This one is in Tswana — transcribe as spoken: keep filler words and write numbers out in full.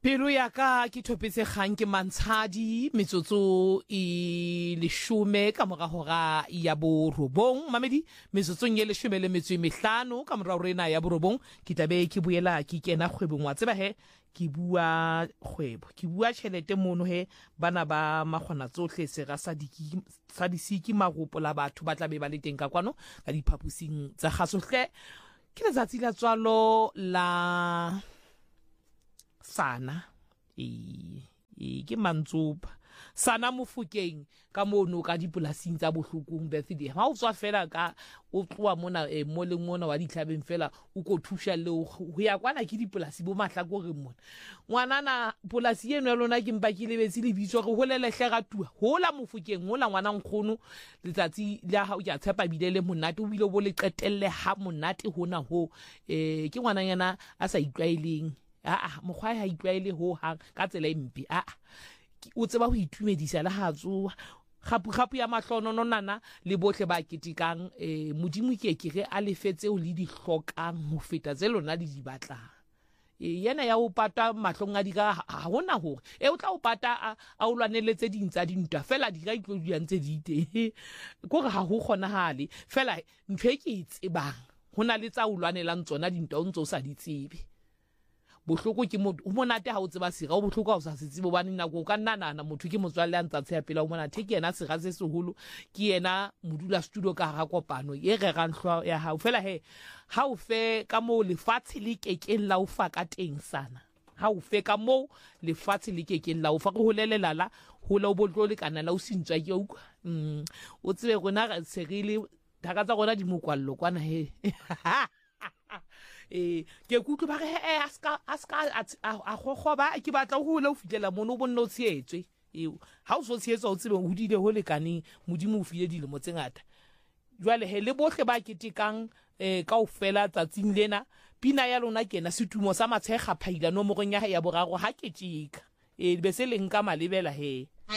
Pelo ya ka ke thopetse kgang ke Mantshadi metsotso e leshome ka mora hora ya borobong mamedi metsotsong ye leshome le metso e mehlano ka mora hora ena ya borobong ke tabe ke buela ke kena kgwebong wa tseba he ke bua kgwebo ke bua tšhelete mono he bana ba magona tsohle se ga sa di sa di siki magopo la batho ba tla be ba le teng ka kwano ka diphapusing tsa gasohle ke letsatsi la tswalo la Sana e e ke Mantsopa Sana Mofokeng ka mono ka dipolasing tsa bohlokong birthday ha o tswa fela ka o tloa mona e mo leng mona wa ditlhabeng fela o go thusha le ho ya kwana ke dipolasi bo mahlakore mona ngwanana polasi eno ya lona ke mpa ke lebetse le bitso re holele hleratua hola Mofokeng hola ngwana nkgono letsatsi la ha o ya tshepa bile le monate o bile bo le qetelle ha monate hona ho eh ke ngwananyana a sa itlwaeleng ah mokgwa ha itlwaele ho hang ka tsela empe ah o tseba ho itumedisa le ha tsoa gapu gapu ya mahlono nonana le bohle ba ketikang eh modimo ke ke re a lefetse o le di hlokang ho feta tse lona di di batlang e yena ya o pata mahlong a dika ha hona hore e o tla o pata a o lwaneletse dintsa dintwa fela di ka itlodiya ntse di ite go re ha ho kgona hale fela ntwe ke itsebang hona le tsa o lwanelang tsona dintwa o ntse o sa di tsebe bohloko ke mo o monate ha o tseba sira o bohloko ha o sa se tsebo bana nako ka nna nana motho ke motswalle a ntsa tsheya pela o monate ke yena sira se seholo ke yena modula studio ka ha kopano ye re ga nhlwa ya ha o fela he ha o fe ka mo lefatshe le kekeng la o fa ka teng Sana ha o fe ka mo lefatshe le kekeng la o fa go holelelala ho la o botlole kana la o sintswa ke o mm o tsebe rona se re le thaka tsa rona di mokwallo kwana he eh ke kutlo ba re eh aska aska a gogoba ke batla go hula o fitlela mono o bonno tsietswe e ha o so tsietsa o tsebe o dile ho lekane modimo o file dilo mo tsengata jwale he le bohle ba ketekang eh kaofela tsatsing lena pina ya lona kena setumo sa matshega phaila no morong ya ya boraro ha keteka e be se leng ka malebela he